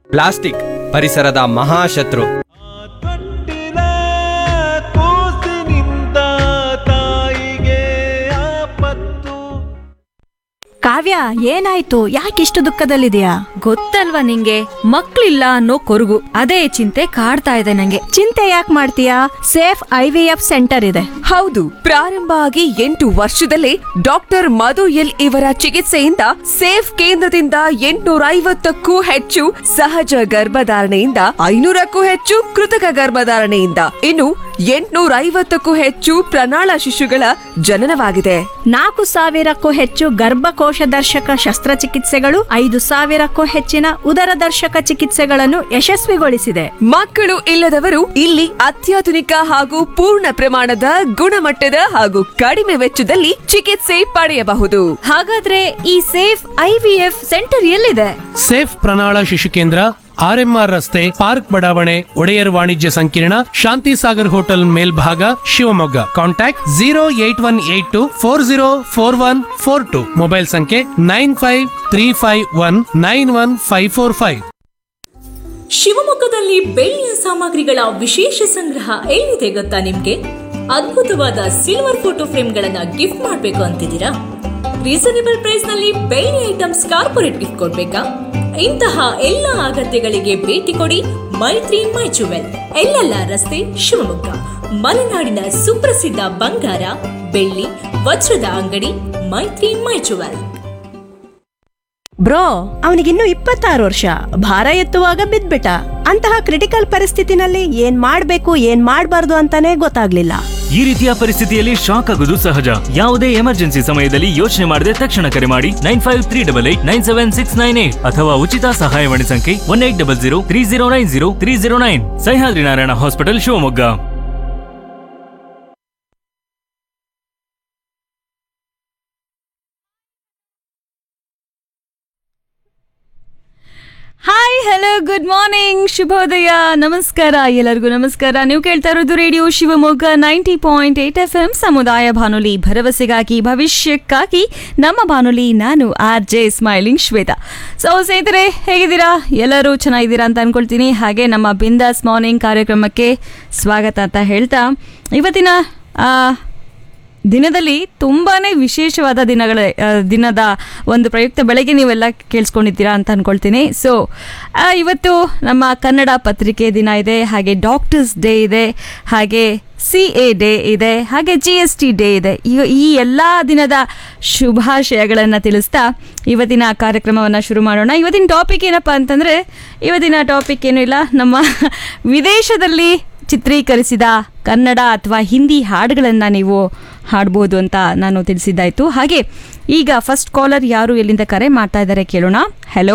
Plastic ಪರಿಸರದ ಮಹಾಶತ್ರು. ಕಾವ್ಯ, ಏನಾಯ್ತು? ಯಾಕಿಷ್ಟು ದುಃಖದಲ್ಲಿದೆಯಾ? ಗೊತ್ತಲ್ವಾ ನಿಂಗೆ, ಮಕ್ಳಿಲ್ಲ ಅನ್ನೋ ಕೊರಗು. ಅದೇ ಚಿಂತೆ ಕಾಡ್ತಾ ಇದೆ ನಂಗೆ. ಚಿಂತೆ ಯಾಕೆ ಮಾಡ್ತೀಯಾ? ಸೇಫ್ IVF ಸೆಂಟರ್ ಇದೆ. ಹೌದು, ಪ್ರಾರಂಭ ಆಗಿ 8 ವರ್ಷದಲ್ಲೇ ಡಾಕ್ಟರ್ ಮಧು ಎಲ್ ಇವರ ಚಿಕಿತ್ಸೆಯಿಂದ ಸೇಫ್ ಕೇಂದ್ರದಿಂದ 850ಕ್ಕೂ ಹೆಚ್ಚು ಸಹಜ ಗರ್ಭಧಾರಣೆಯಿಂದ 500ಕ್ಕೂ ಹೆಚ್ಚು ಕೃತಕ ಗರ್ಭಧಾರಣೆಯಿಂದ ಇನ್ನು 850ಕ್ಕೂ ಹೆಚ್ಚು ಪ್ರಣಾಳ ಶಿಶುಗಳ ಜನನವಾಗಿದೆ. 4,000ಕ್ಕೂ ಹೆಚ್ಚು ಗರ್ಭಕೋಶ ದರ್ಶಕ ಶಸ್ತ್ರಚಿಕಿತ್ಸೆಗಳು, 5,000ಕ್ಕೂ ಹೆಚ್ಚಿನ ಉದರ ದರ್ಶಕ ಚಿಕಿತ್ಸೆಗಳನ್ನು ಯಶಸ್ವಿಗೊಳಿಸಿದೆ. ಮಕ್ಕಳು ಇಲ್ಲದವರು ಇಲ್ಲಿ ಅತ್ಯಾಧುನಿಕ ಹಾಗೂ ಪೂರ್ಣ ಪ್ರಮಾಣದ ಗುಣಮಟ್ಟದ ಹಾಗೂ ಕಡಿಮೆ ವೆಚ್ಚದಲ್ಲಿ ಚಿಕಿತ್ಸೆ ಪಡೆಯಬಹುದು. ಹಾಗಾದ್ರೆ ಈ ಸೇಫ್ IVF ಸೆಂಟರ್ ಎಲ್ಲಿದೆ? ಸೇಫ್ ಪ್ರಣಾಳ ಶಿಶು ಕೇಂದ್ರ, RMR ರಸ್ತೆ, ಪಾರ್ಕ್ ಬಡಾವಣೆ, ಒಡೆಯರ್ ವಾಣಿಜ್ಯ ಸಂಕೀರ್ಣ, ಶಾಂತಿ ಸಾಗರ್ ಹೋಟೆಲ್ ಮೇಲ್ಭಾಗ, ಶಿವಮೊಗ್ಗ. ಕಾಂಟ್ಯಾಕ್ಟ್ 08182404142. ಮೊಬೈಲ್ ಸಂಖ್ಯೆ 9535191545. ಶಿವಮೊಗ್ಗದಲ್ಲಿ ಬೆಳ್ಳಿಯ ಸಾಮಗ್ರಿಗಳ ವಿಶೇಷ ಸಂಗ್ರಹ ಎಲ್ಲಿದೆ ಗೊತ್ತಾ ನಿಮ್ಗೆ? ಅದ್ಭುತವಾದ ಸಿಲ್ವರ್ ಫೋಟೋ ಫ್ರೇಮ್ಗಳನ್ನ ಗಿಫ್ಟ್ ಮಾಡಬೇಕು ಅಂತಿದ್ದೀರಾ? ರೀಸನೇಬಲ್ ಪ್ರೈಸ್ ನಲ್ಲಿ ಬೆಳ್ಳಿ ಐಟಮ್ಸ್ ಕಾರ್ಪೊರೇಟ್ ಗಿಫ್ಟ್ ಕೊಡ್ಬೇಕಾ? ಇಂತಹ ಎಲ್ಲ ಅಗತ್ಯಗಳಿಗೆ ಭೇಟಿ ಕೊಡಿ ಮೈತ್ರಿ ಮೈ ಜುವೆಲ್, ಎಲ್ಲೆಲ್ಲ ರಸ್ತೆ, ಶಿವಮೊಗ್ಗ. ಮಲೆನಾಡಿನ ಸುಪ್ರಸಿದ್ಧ ಬಂಗಾರ, ಬೆಳ್ಳಿ, ವಜ್ರದ ಅಂಗಡಿ ಮೈತ್ರಿ ಮೈ ಜುವೆಲ್. ಬ್ರೋ, ಅವನಿಗಿನ್ನೂ 26 ವರ್ಷ. ಭಾರ ಎತ್ತುವಾಗ ಬಿದ್ಬಿಟ್ಟ. ಅಂತಹ ಕ್ರಿಟಿಕಲ್ ಪರಿಸ್ಥಿತಿನಲ್ಲಿ ಏನ್ ಮಾಡ್ಬೇಕು ಏನ್ ಮಾಡ್ಬಾರ್ದು ಅಂತಾನೆ ಗೊತ್ತಾಗ್ಲಿಲ್ಲ. ಈ ರೀತಿಯ ಪರಿಸ್ಥಿತಿಯಲ್ಲಿ ಶಾಕ್ ಆಗುವುದು ಸಹಜ. ಯಾವುದೇ ಎಮರ್ಜೆನ್ಸಿ ಸಮಯದಲ್ಲಿ ಯೋಚನೆ ಮಾಡದೆ ತಕ್ಷಣ ಕರೆ ಮಾಡಿ 9538897698 ಅಥವಾ ಉಚಿತ ಸಹಾಯವಾಣಿ ಸಂಖ್ಯೆ 180030903009. Sahyadri Narayana hospital, Shivamogga. Hi, hello, good morning, ಶುಭೋದಯ, ನಮಸ್ಕಾರ, ಎಲ್ಲರಿಗೂ ನಮಸ್ಕಾರ. ನೀವು ಕೇಳ್ತಾ ಇರೋದು ರೇಡಿಯೋ ಶಿವಮೊಗ್ಗ 90.8 FM ಸಮುದಾಯ ಬಾನುಲಿ, ಭರವಸೆಗಾಗಿ ಭವಿಷ್ಯಕ್ಕಾಗಿ ನಮ್ಮ ಬಾನುಲಿ. ನಾನು RJ ಸ್ಮೈಲಿಂಗ್ ಶ್ವೇತಾ. ಸೊ ಸ್ನೇಹಿತರೆ, ಹೇಗಿದ್ದೀರಾ? ಎಲ್ಲರೂ ಚೆನ್ನಾಗಿದ್ದೀರಾ ಅಂತ ಅನ್ಕೊಳ್ತೀನಿ. ಹಾಗೆ ನಮ್ಮ ಬಿಂದಾಸ್ ಮಾರ್ನಿಂಗ್ ಕಾರ್ಯಕ್ರಮಕ್ಕೆ ಸ್ವಾಗತ ಅಂತ ಹೇಳ್ತಾ, ಇವತ್ತಿನ ದಿನದಲ್ಲಿ ತುಂಬಾನೇ ವಿಶೇಷವಾದ ದಿನದ ಒಂದು ಪ್ರಯುಕ್ತ ಬೆಳಗ್ಗೆ ನೀವೆಲ್ಲ ಕೇಳಿಸ್ಕೊಂಡಿದ್ದೀರಾ ಅಂತ ಅನ್ಕೊಳ್ತೀನಿ. ಸೊ ಇವತ್ತು ನಮ್ಮ ಕನ್ನಡ ಪತ್ರಿಕೆ ದಿನ ಇದೆ, ಹಾಗೆ ಡಾಕ್ಟರ್ಸ್ ಡೇ ಇದೆ, ಹಾಗೆ CA ಡೇ ಇದೆ, ಹಾಗೆ GST ಡೇ ಇದೆ. ಈ ಎಲ್ಲ ದಿನದ ಶುಭಾಶಯಗಳನ್ನು ತಿಳಿಸ್ತಾ ಇವತ್ತಿನ ಕಾರ್ಯಕ್ರಮವನ್ನು ಶುರು ಮಾಡೋಣ. ಇವತ್ತಿನ ಟಾಪಿಕ್ ಏನಪ್ಪ ಅಂತಂದರೆ, ಇವತ್ತಿನ ಟಾಪಿಕ್ ಏನೂ ಇಲ್ಲ, ನಮ್ಮ ವಿದೇಶದಲ್ಲಿ ಚಿತ್ರೀಕರಿಸಿದ ಕನ್ನಡ ಅಥವಾ ಹಿಂದಿ ಹಾಡುಗಳನ್ನು ನೀವು ಹಾಡ್ಬೋದು ಅಂತ ನಾನು ತಿಳಿಸಿದ್ದಾಯಿತು. ಹಾಗೆ ಈಗ ಫಸ್ಟ್ ಕಾಲರ್ ಯಾರು, ಎಲ್ಲಿಂದ ಕರೆ ಮಾಡ್ತಾ ಇದ್ದಾರೆ ಕೇಳೋಣ. ಹಲೋ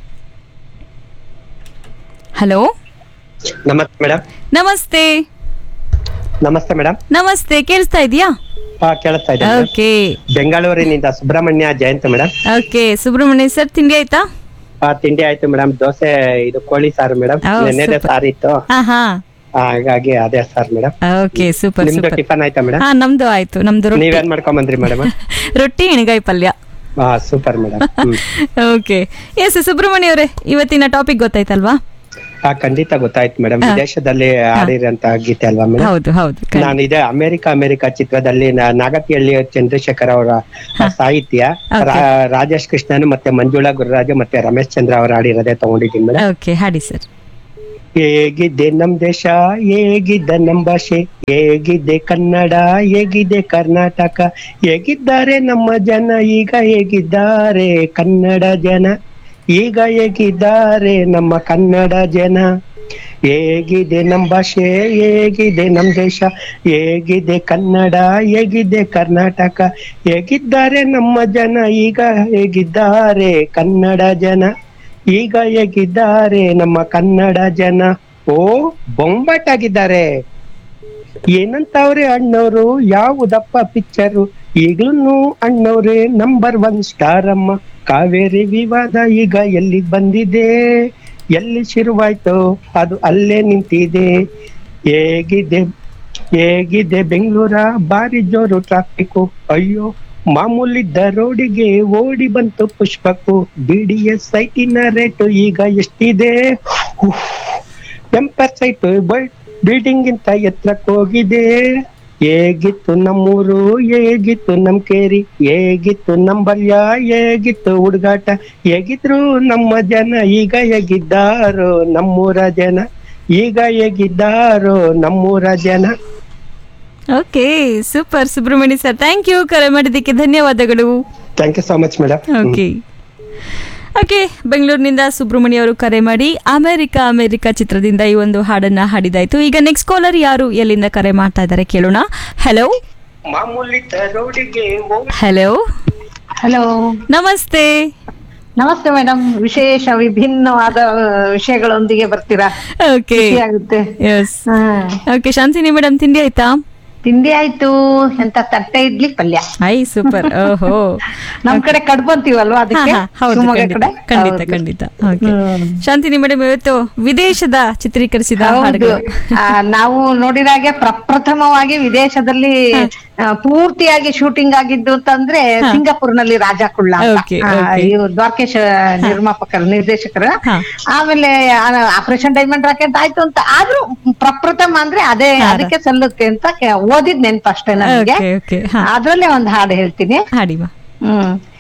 ಹಲೋ, ನಮಸ್ತೆ ಮೇಡಮ್. ನಮಸ್ತೆ. ನಮಸ್ತೆ ಮೇಡಮ್. ನಮಸ್ತೆ, ಕೇಳಿಸ್ತಾ ಇದೆಯಾ? ಕೇಳಿಸ್ತಾ ಇದೆ. ಓಕೆ, ಬೆಂಗಳೂರಿನಿಂದ Subrahmanya Jayant madam. Okay, Subrahmanya sir, ತಿಂಡಿ ಆಯ್ತಾ? ತಿಂಡಿ ಆಯ್ತು ಮೇಡಮ್. ದೋಸೆ, ಇದು ಕೋಳಿ ಸಾರು ಮೇಡಮ್. ನೆನ್ನೆದೆ ಸಾರು ಇತ್ತು, ಹಾಗಾಗಿ ಅದೇ ಸಾರ್ ಮೇಡಮ್. Okay, super. ನಿಮ್ದು ಟಿಫನ್ ಆಯ್ತಾ ಮೇಡಮ್? ನಮ್ದು ಆಯ್ತು. ನಮ್ದು ನೀವೇನ್ ಮಾಡ್ಕೊಂಡ್ ಬಂದ್ರಿ ಮೇಡಮ್? ರೊಟ್ಟಿ ಎಣ್ಗಾಯಿ ಪಲ್ಯ. Super madam. Okay, S Subrahmanya ಅವರೇ, ಇವತ್ತಿನ ಟಾಪಿಕ್ ಗೊತ್ತಾಯ್ತಲ್ವಾ? ಖಂಡಿತ ಗೊತ್ತಾಯ್ತು ಮೇಡಮ್. ವಿದೇಶದಲ್ಲಿ ಆಡಿರಂತ ಗೀತೆ ಅಲ್ವಾ ಮೇಡಮ್? ಹೌದು ಹೌದು. ನಾನು ಇದೇ ಅಮೆರಿಕ ಚಿತ್ರದಲ್ಲಿ ನಾಗತಿಹಳ್ಳಿ ಚಂದ್ರಶೇಖರ್ ಅವರ ಸಾಹಿತ್ಯ, ರಾಜೇಶ್ ಕೃಷ್ಣನ್ ಮತ್ತೆ ಮಂಜುಳಾ ಗುರುರಾಜ್ ಮತ್ತೆ ರಮೇಶ್ ಚಂದ್ರ ಅವರು ಆಡಿರೋದೇ ತಗೊಂಡಿದ್ದೀನಿ ಮೇಡಮ್. ಓಕೆ, ಹಾಡಿ ಸರ್. ಹೇಗಿದೆ ನಮ್ ದೇಶ, ಹೇಗಿದ್ದ ನಮ್ ಭಾಷೆ, ಹೇಗಿದೆ ಕನ್ನಡ, ಹೇಗಿದೆ ಕರ್ನಾಟಕ, ಹೇಗಿದ್ದಾರೆ ನಮ್ಮ ಜನ, ಈಗ ಹೇಗಿದ್ದಾರೆ ಕನ್ನಡ ಜನ, ಈಗ ಹೇಗಿದ್ದಾರೆ ನಮ್ಮ ಕನ್ನಡ ಜನ. ಹೇಗಿದೆ ನಮ್ ಭಾಷೆ, ಹೇಗಿದೆ ನಮ್ ದೇಶ, ಹೇಗಿದೆ ಕನ್ನಡ, ಹೇಗಿದೆ ಕರ್ನಾಟಕ, ಹೇಗಿದ್ದಾರೆ ನಮ್ಮ ಜನ, ಈಗ ಹೇಗಿದ್ದಾರೆ ಕನ್ನಡ ಜನ, ಈಗ ಹೇಗಿದ್ದಾರೆ ನಮ್ಮ ಕನ್ನಡ ಜನ. ಓ ಬೊಂಬಾಟಾಗಿದ್ದಾರೆ. ಏನಂತವ್ರೆ ಅಣ್ಣವ್ರು, ಯಾವುದಪ್ಪ ಪಿಕ್ಚರು, ಈಗ್ಲೂ ಅಣ್ಣವ್ರೆ ನಂಬರ್ 1 ಸ್ಟಾರ್ ಅಮ್ಮ. ಕಾವೇರಿ ವಿವಾದ ಈಗ ಎಲ್ಲಿ ಬಂದಿದೆ, ಎಲ್ಲಿ ಶುರುವಾಯ್ತು ಅದು ಅಲ್ಲೇ ನಿಂತಿದೆ. ಹೇಗಿದೆ ಬೆಂಗಳೂರ, ಬಾರಿ ಜೋರು ಟ್ರಾಫಿಕ್, ಅಯ್ಯೋ ಮಾಮೂಲಿದ್ದ ರೋಡಿಗೆ ಓಡಿ ಬಂತು ಪುಷ್ಪಕ್ಕೂ BDS ಸೈಟಿನ ರೇಟು ಈಗ ಎಷ್ಟಿದೆ ಎಂಪರ್ ಸೈಟ್ ಬಿಲ್ಡಿಂಗ್ ಗಿಂತ ಎತ್ತರಕ್ಕೆ ಹೋಗಿದೆ. ಹೇಗಿತ್ತು ನಮ್ಮೂರು, ಹೇಗಿತ್ತು ನಮ್ ಕೇರಿ, ಹೇಗಿತ್ತು ನಮ್ ಬಲ್ಯ, ಹೇಗಿತ್ತು ಹುಡುಗಾಟ, ಹೇಗಿದ್ರು ನಮ್ಮ ಜನ, ಈಗ ಹೇಗಿದ್ದಾರೋ ನಮ್ಮೂರ ಜನ, ಈಗ ಹೇಗಿದ್ದಾರೋ ನಮ್ಮೂರ ಜನ. Okay, super Subrahmanya sir, thank you. ಕರೆ ಮಾಡಿದ್ದಕ್ಕೆ ಧನ್ಯವಾದಗಳು. Thank you so much madam. Okay okay, ಬೆಂಗಳೂರಿನಿಂದ ಸುಬ್ರಹ್ಮಣ್ಯ ಅವರು ಕರೆ ಮಾಡಿ ಅಮೆರಿಕ ಚಿತ್ರದಿಂದ ಈ ಒಂದು ಹಾಡನ್ನ ಹಾಡಿದಾಯ್ತು. ಈಗ ನೆಕ್ಸ್ಟ್ ಕಾಲರ್ ಯಾರು, ಎಲ್ಲಿಂದ ಕರೆ ಮಾಡ್ತಾ ಇದ್ದಾರೆ ಕೇಳೋಣ. ಹಲೋ ಮಾಮೂಲಿದ್ದ ರೋಡಿಗೆ ಹಲೋ ಹಲೋ, ನಮಸ್ತೆ. ನಮಸ್ತೆ ಮೇಡಮ್. ವಿಶೇಷ ವಿಭಿನ್ನವಾದ ವಿಷಯಗಳೊಂದಿಗೆ ಬರ್ತೀರಾ, ಓಕೆ ಆಗುತ್ತೆ. ಎಸ್ ಓಕೆ, ಶಾಂತಿನಿ ಮೇಡಮ್, ತಿಂಡಿ ಆಯ್ತಾ? ತಿಂಡಿ ಆಯ್ತು. ಎಂತ ತಟ್ಟೆ ಇಡ್ಲಿ ಪಲ್ಯ. I super. ಓಹೋ, ನಮ್ ಕಡೆ ಕಡ್ಬು ಅಂತೀವಲ್ವಾ, ಅದಕ್ಕೆ ಶಿವಮೊಗ್ಗ ಕಡೆ. ಖಂಡಿತ. ಶಾಂತಿನಿ ಮೇಡಮ್, ಇವತ್ತು ವಿದೇಶದ ಚಿತ್ರೀಕರಿಸಿದ ಹಾಡುಗಳು ನಾವು ನೋಡಿದಾಗೆ ಪ್ರಪ್ರಥಮವಾಗಿ ವಿದೇಶದಲ್ಲಿ ಪೂರ್ತಿಯಾಗಿ ಶೂಟಿಂಗ್ ಆಗಿದ್ದು ಅಂತಂದ್ರೆ ಸಿಂಗಾಪುರ್ನಲ್ಲಿ ರಾಜಾ ಕುಳ್ಳ ಇವ್ರು ದ್ವಾರಕೇಶ್ ನಿರ್ದೇಶಕರು. ಆಮೇಲೆ ಆಪರೇಷನ್ ಡೈಮಂಡ್ ರಾಕೆಟ್ ಆಯ್ತು ಅಂತ, ಆದ್ರೂ ಪ್ರಪ್ರಥಮ ಅಂದ್ರೆ ಅದೇ, ಅದಕ್ಕೆ ಸಲ್ಲುತ್ತೆ ಅಂತ ಓದಿದ್ ನೆನ್ಪು ಅಷ್ಟೇ ನನಗೆ. ಅದ್ರಲ್ಲೇ ಒಂದ್ ಹಾಡು ಹೇಳ್ತೀನಿ. ಹಾಡಿಮಾ.